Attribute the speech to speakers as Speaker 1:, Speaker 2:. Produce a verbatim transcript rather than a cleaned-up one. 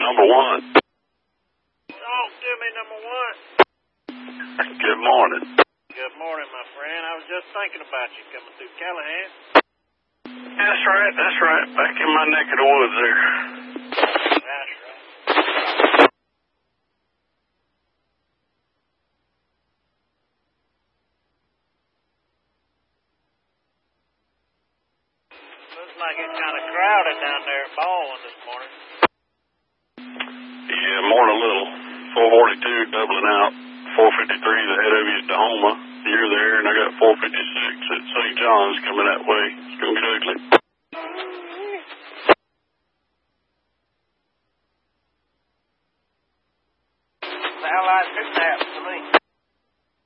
Speaker 1: number one.
Speaker 2: Talk to me, number one.
Speaker 1: Good morning.
Speaker 2: Good morning, my friend. I was just thinking about you coming through Callahan.
Speaker 1: That's right, that's right. Back in my neck of the woods there.
Speaker 2: That's right. Looks like it's kind of crowded down there at Baldwin this morning.
Speaker 1: Yeah, more than a little. four forty-two doubling out. four fifty-three is ahead of you at Tahoma. You're there, and I got four fifty-six at Saint John's coming that way. It's going to be ugly.